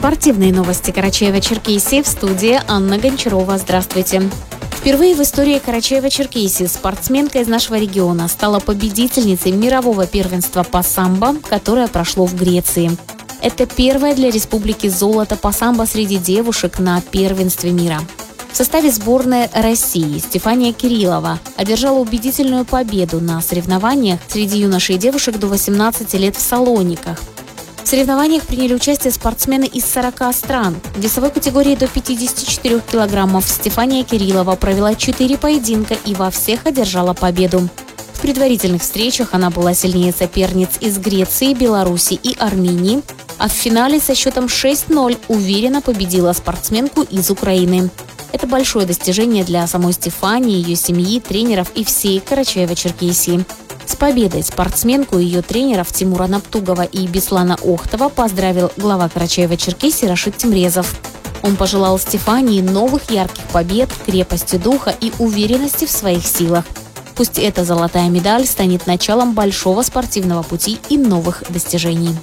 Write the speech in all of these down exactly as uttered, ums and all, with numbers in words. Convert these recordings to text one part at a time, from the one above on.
Спортивные новости Карачаева-Черкесии, в студии Анна Гончарова. Здравствуйте. Впервые в истории Карачаева-Черкесии спортсменка из нашего региона стала победительницей мирового первенства по самбо, которое прошло в Греции. Это первое для республики золото по самбо среди девушек на первенстве мира. В составе сборной России Стефания Кириллова одержала убедительную победу на соревнованиях среди юношей и девушек до восемнадцати лет в Салониках. В соревнованиях приняли участие спортсмены из сорока стран. В весовой категории до пятидесяти четырёх килограммов Стефания Кириллова провела четыре поединка и во всех одержала победу. В предварительных встречах она была сильнее соперниц из Греции, Беларуси и Армении, а в финале со счетом шесть ноль уверенно победила спортсменку из Украины. Это большое достижение для самой Стефании, ее семьи, тренеров и всей Карачаева-Черкесии. С победой спортсменку и ее тренеров Тимура Наптугова и Беслана Охтова поздравил глава Карачаева-Черкесии Рашид Тимрезов. Он пожелал Стефании новых ярких побед, крепости духа и уверенности в своих силах. Пусть эта золотая медаль станет началом большого спортивного пути и новых достижений.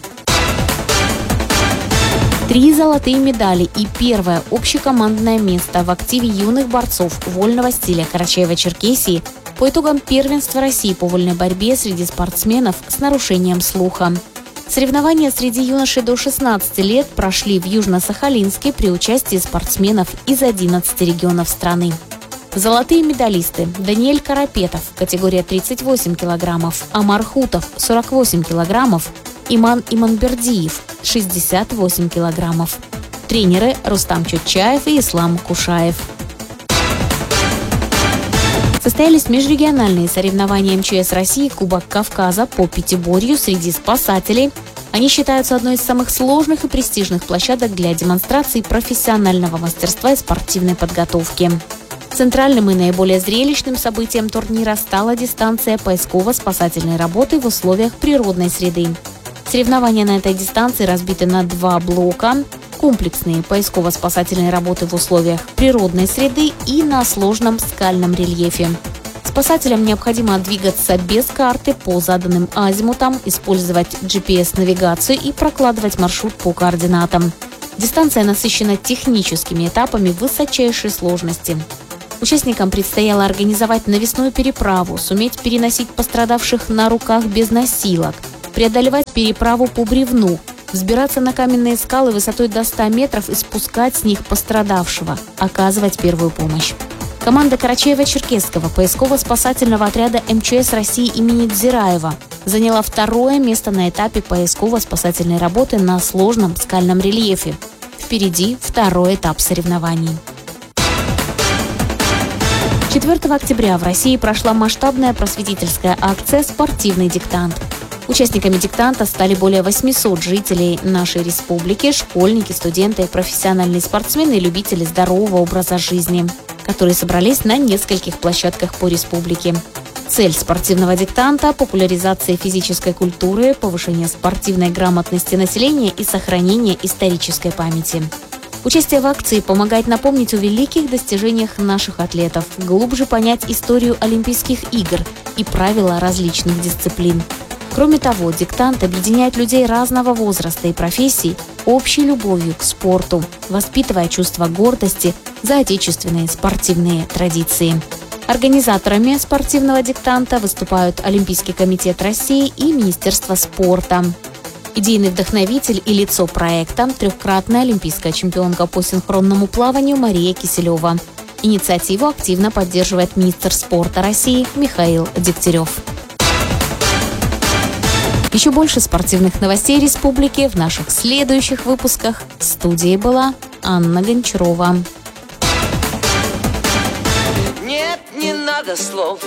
Три золотые медали и первое общекомандное место в активе юных борцов вольного стиля Карачаева-Черкесии по итогам первенства России по вольной борьбе среди спортсменов с нарушением слуха. Соревнования среди юношей до шестнадцати лет прошли в Южно-Сахалинске при участии спортсменов из одиннадцати регионов страны. Золотые медалисты: Даниэль Карапетов, категория тридцать восемь килограммов, Амар Хутов, сорок восемь килограммов, Иман Иманбердиев, шестьдесят восемь килограммов. Тренеры Рустам Чотчаев и Ислам Кушаев. Состоялись межрегиональные соревнования эм че эс России Кубок Кавказа по пятиборью среди спасателей. Они считаются одной из самых сложных и престижных площадок для демонстрации профессионального мастерства и спортивной подготовки. Центральным и наиболее зрелищным событием турнира стала дистанция поисково-спасательной работы в условиях природной среды. Соревнования на этой дистанции разбиты на два блока: комплексные поисково-спасательные работы в условиях природной среды и на сложном скальном рельефе. Спасателям необходимо двигаться без карты по заданным азимутам, использовать джи пи эс-навигацию и прокладывать маршрут по координатам. Дистанция насыщена техническими этапами высочайшей сложности. Участникам предстояло организовать навесную переправу, суметь переносить пострадавших на руках без носилок, преодолевать переправу по бревну, взбираться на каменные скалы высотой до ста метров и спускать с них пострадавшего, оказывать первую помощь. Команда Карачаева-Черкесского поисково-спасательного отряда эм че эс России имени Дзираева заняла второе место на этапе поисково-спасательной работы на сложном скальном рельефе. Впереди второй этап соревнований. четвёртого октября в России прошла масштабная просветительская акция «Спортивный диктант». Участниками диктанта стали более восьмисот жителей нашей республики, школьники, студенты, профессиональные спортсмены и любители здорового образа жизни, которые собрались на нескольких площадках по республике. Цель спортивного диктанта – популяризация физической культуры, повышение спортивной грамотности населения и сохранение исторической памяти. Участие в акции помогает напомнить о великих достижениях наших атлетов, глубже понять историю Олимпийских игр и правила различных дисциплин. Кроме того, диктант объединяет людей разного возраста и профессий общей любовью к спорту, воспитывая чувство гордости за отечественные спортивные традиции. Организаторами спортивного диктанта выступают Олимпийский комитет России и Министерство спорта. Идейный вдохновитель и лицо проекта – трехкратная олимпийская чемпионка по синхронному плаванию Мария Киселева. Инициативу активно поддерживает министр спорта России Михаил Дегтярев. Еще больше спортивных новостей республики в наших следующих выпусках. В студии была Анна Гончарова. Нет, не надо слов,